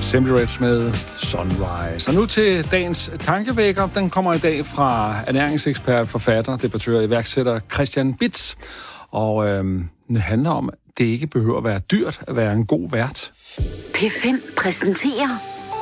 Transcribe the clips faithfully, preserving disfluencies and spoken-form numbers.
Simply Reds med Sunrise. Og nu til dagens tankevækker. Den kommer i dag fra ernæringsekspert, forfatter, debattør og iværksætter Christian Bitz. Og øhm, det handler om, at det ikke behøver at være dyrt at være en god vært. P fem præsenterer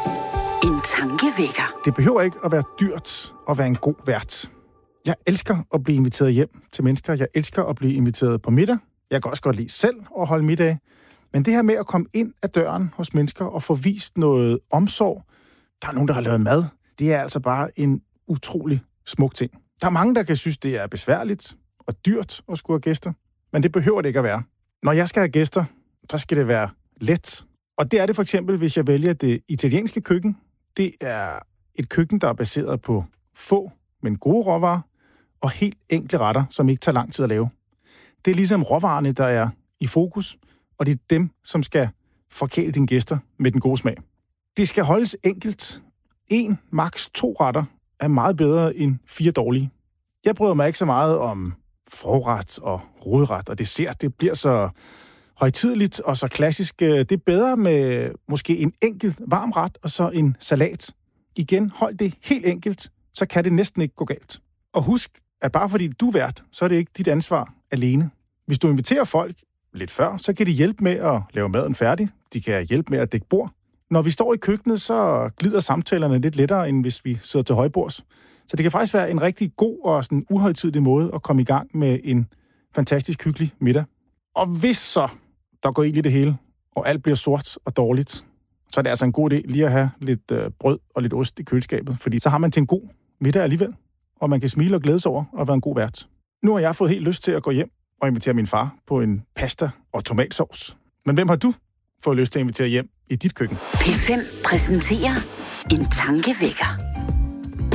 en tankevækker. Det behøver ikke at være dyrt at være en god vært. Jeg elsker at blive inviteret hjem til mennesker. Jeg elsker at blive inviteret på middag. Jeg kan også godt lide selv at holde middag. Men det her med at komme ind ad døren hos mennesker og få vist noget omsorg, der er nogen, der har lavet mad, det er altså bare en utrolig smuk ting. Der er mange, der kan synes, det er besværligt og dyrt at skulle have gæster, men det behøver det ikke at være. Når jeg skal have gæster, så skal det være let. Og det er det for eksempel, hvis jeg vælger det italienske køkken. Det er et køkken, der er baseret på få, men gode råvarer og helt enkle retter, som ikke tager lang tid at lave. Det er ligesom råvarerne, der er i fokus, og det er dem, som skal forkæle dine gæster med den gode smag. Det skal holdes enkelt. En, maks to retter er meget bedre end fire dårlige. Jeg bryder mig ikke så meget om forret og hovedret og dessert. Det bliver så højtideligt og så klassisk. Det er bedre med måske en enkelt varm ret og så en salat. Igen, hold det helt enkelt, så kan det næsten ikke gå galt. Og husk, at bare fordi du er vært, så er det ikke dit ansvar alene. Hvis du inviterer folk lidt før, så kan de hjælpe med at lave maden færdig. De kan hjælpe med at dække bord. Når vi står i køkkenet, så glider samtalerne lidt lettere, end hvis vi sidder til højbords. Så det kan faktisk være en rigtig god og sådan uhøjtidig måde at komme i gang med en fantastisk hyggelig middag. Og hvis så der går ild i det hele, og alt bliver sort og dårligt, så er det altså en god idé lige at have lidt øh, brød og lidt ost i køleskabet, fordi så har man til en god middag alligevel, og man kan smile og glæde sig over at være en god vært. Nu har jeg fået helt lyst til at gå hjem og invitere min far på en pasta og tomatsovs. Men hvem har du fået lyst til at invitere hjem i dit køkken? P fem præsenterer en tankevækker.